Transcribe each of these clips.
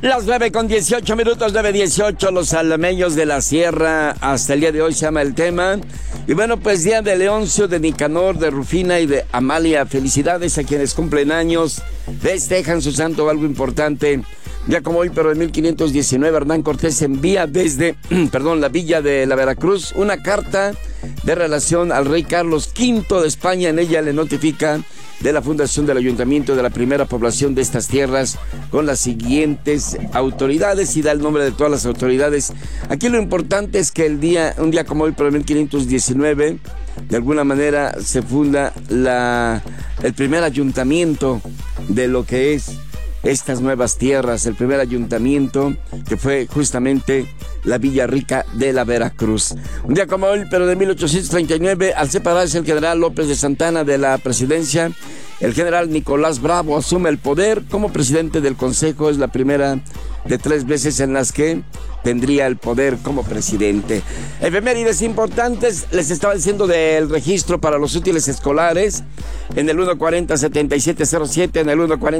Las 9:18, 9:18, los alameños de la sierra, hasta el día de hoy se llama el tema. Y bueno, pues día de Leoncio, de Nicanor, de Rufina y de Amalia. Felicidades a quienes cumplen años, festejan su santo, algo importante. Ya como hoy, pero en 1519, Hernán Cortés envía desde, la villa de la Veracruz, una carta de relación al rey Carlos V de España. En ella le notifica de la fundación del ayuntamiento de la primera población de estas tierras con las siguientes autoridades, y da el nombre de todas las autoridades. Aquí lo importante es que un día como hoy, pero en 1519, de alguna manera se funda el primer ayuntamiento de lo que es estas nuevas tierras, el primer ayuntamiento que fue justamente la Villa Rica de la Veracruz. Un día como hoy, pero de 1839, al separarse el general López de Santana de la presidencia, el general Nicolás Bravo asume el poder como presidente del Consejo. Es la primera de 3 veces en las que tendría el poder como presidente. Efemérides importantes, les estaba diciendo del registro para los útiles escolares en el 140-7707, en el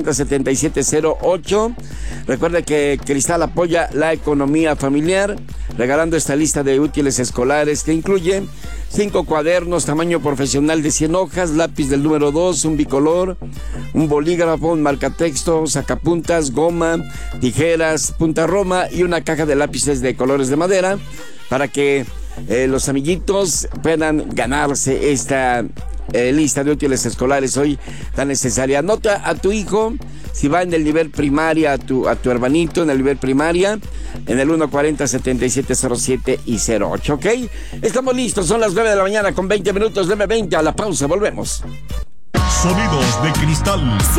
140-7708. Recuerde que Cristal apoya la economía familiar, regalando esta lista de útiles escolares que incluye 5 cuadernos tamaño profesional de 100 hojas, lápiz del número 2, un bicolor, un bolígrafo, un marcatexto, sacapuntas, goma, tijeras, punta roma y una caja de lápices de colores de madera para que los amiguitos puedan ganarse esta lista de útiles escolares hoy tan necesaria. Anota a tu hijo, si va en el nivel primaria, a tu hermanito en el nivel primaria, en el 140-7707 y 08, ¿ok? Estamos listos, son las 9 de la mañana con 20 minutos, 9:20, a la pausa, volvemos. Sonidos de Cristal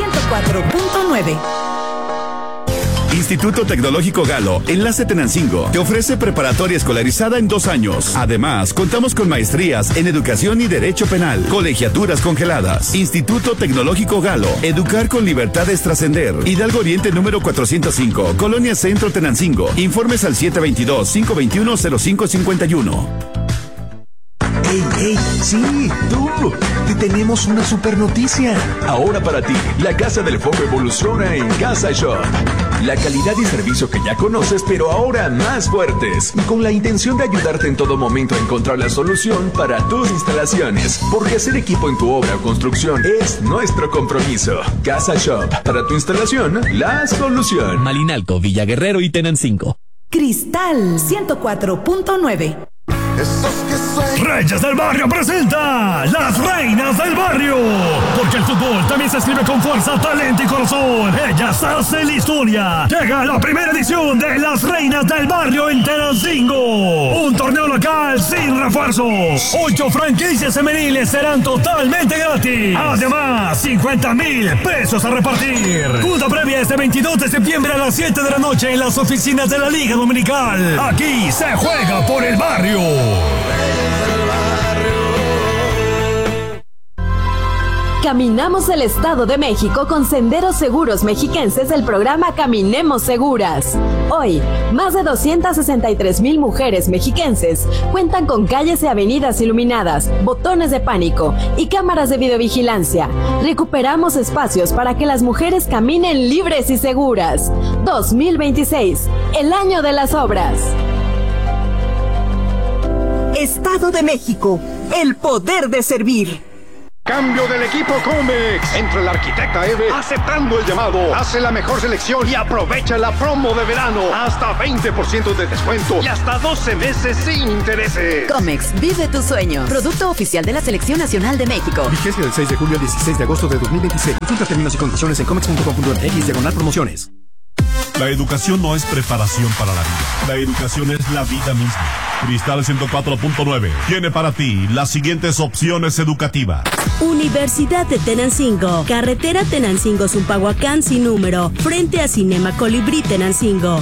104.9. Instituto Tecnológico Galo, Enlace Tenancingo, te ofrece preparatoria escolarizada en 2 años. Además, contamos con maestrías en Educación y Derecho Penal, colegiaturas congeladas. Instituto Tecnológico Galo, educar con libertad es trascender. Hidalgo Oriente número 405, Colonia Centro Tenancingo. Informes al 722-521-0551. ¡Ey! ¡Sí! ¡Tú! Te tenemos una super noticia. Ahora para ti, la Casa del Foco evoluciona en Casa Shop. La calidad y servicio que ya conoces, pero ahora más fuertes. Con la intención de ayudarte en todo momento a encontrar la solución para tus instalaciones. Porque hacer equipo en tu obra o construcción es nuestro compromiso. Casa Shop. Para tu instalación, la solución. Malinalco, Villaguerrero y Tenancingo. Cristal 104.9. Reyes del Barrio presenta Las Reinas del Barrio, porque el fútbol también se escribe con fuerza, talento y corazón. Ellas hacen la historia. Llega la primera edición de Las Reinas del Barrio en Tenancingo, un torneo local sin refuerzos. 8 franquicias femeniles serán totalmente gratis. Además, 50,000 pesos a repartir. Junta previa este 22 de septiembre a las 7 de la noche en las oficinas de la Liga Dominical. Aquí se juega por el barrio. Caminamos el Estado de México con Senderos Seguros Mexiquenses del programa Caminemos Seguras. Hoy, más de 263,000 mujeres mexiquenses cuentan con calles y avenidas iluminadas, botones de pánico y cámaras de videovigilancia. Recuperamos espacios para que las mujeres caminen libres y seguras. 2026, el año de las obras. Estado de México, el poder de servir. Cambio del equipo Comex. Entra el arquitecta Eve aceptando el llamado. Hace la mejor selección y aprovecha la promo de verano. Hasta 20% de descuento y hasta 12 meses sin intereses. Comex, vive tu sueño. Producto oficial de la Selección Nacional de México. Vigencia del 6 de julio al 16 de agosto de 2026. Consulta términos y condiciones en comex.com.mx/promociones. La educación no es preparación para la vida. La educación es la vida misma. Cristal 104.9 tiene para ti las siguientes opciones educativas. Universidad de Tenancingo, carretera Tenancingo-Zumpahuacán sin número, frente a Cinema Colibrí Tenancingo,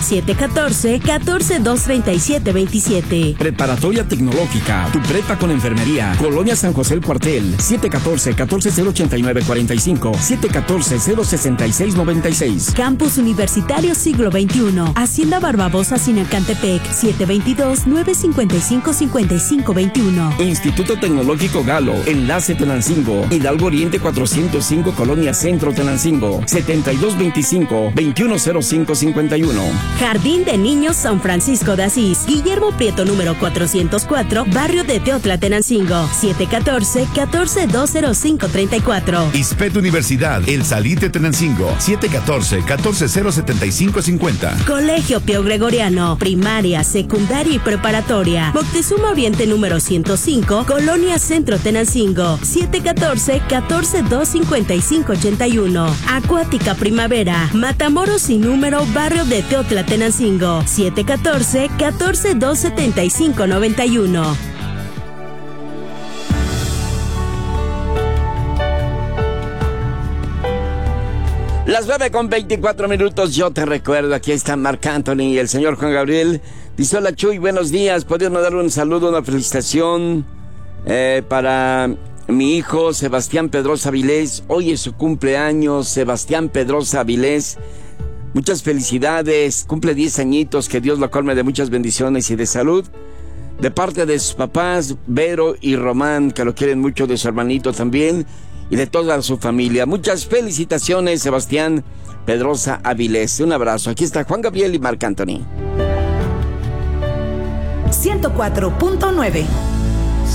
714-14-237-27. Preparatoria Tecnológica, tu prepa con enfermería, Colonia San José el Cuartel, 714-14-089-45, 714-066-96. Campus Universitario Siglo XXI, Hacienda Barbabosa Sinacantepec, 722-950 7255-5521. Instituto Tecnológico Galo, Enlace Tenancingo, Hidalgo Oriente 405, Colonia Centro Tenancingo, 7225-210551. Jardín de Niños San Francisco de Asís, Guillermo Prieto número 404, Barrio de Teotla, Tenancingo, 714-14-20534. ISPET Universidad, El Salite Tenancingo, 714-14-07550. Colegio Pío Gregoriano, primaria, secundaria y preparatoria. Moctezuma Oriente número 105, Colonia Centro Tenancingo, 714-14-25581. Acuática Primavera, Matamoros sin número, Barrio de Teotla, Tenancingo, 714-14-27591. Las 9:24, yo te recuerdo, aquí está Marc Anthony y el señor Juan Gabriel. Dice: hola Chuy, buenos días, ¿podrías mandar un saludo, una felicitación para mi hijo Sebastián Pedrosa Avilés? Hoy es su cumpleaños, Sebastián Pedrosa Avilés. Muchas felicidades, cumple 10 añitos, que Dios lo colme de muchas bendiciones y de salud. De parte de sus papás, Vero y Román, que lo quieren mucho, de su hermanito también, y de toda su familia. Muchas felicitaciones, Sebastián Pedrosa Avilés. Un abrazo. Aquí está Juan Gabriel y Marc Anthony. 104.9